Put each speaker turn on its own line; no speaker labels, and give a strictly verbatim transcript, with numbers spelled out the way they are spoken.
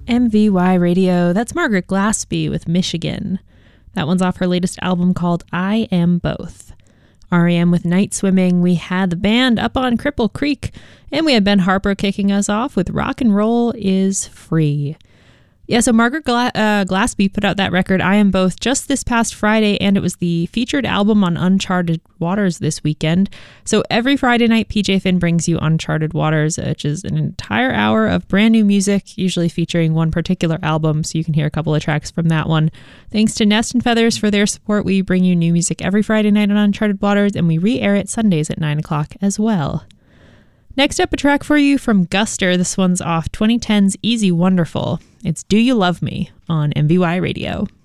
M V Y Radio, that's Margaret Glaspie with Michigan. That one's off her latest album called I Am Both. R E M with Night Swimming. We had the band up on Cripple Creek, and we had Ben Harper kicking us off with Rock and Roll is Free. Yeah, so Margaret Gla- uh, Glaspie put out that record, I Am Both, just this past Friday, and it was the featured album on Uncharted Waters this weekend. So every Friday night, P J Finn brings you Uncharted Waters, which is an entire hour of brand new music, usually featuring one particular album, so you can hear a couple of tracks from that one. Thanks to Nest and Feathers for their support. We bring you new music every Friday night on Uncharted Waters, and we re-air it Sundays at nine o'clock as well. Next up, a track for you from Guster. This one's off twenty ten's Easy Wonderful. It's Do You Love Me on M V Y Radio.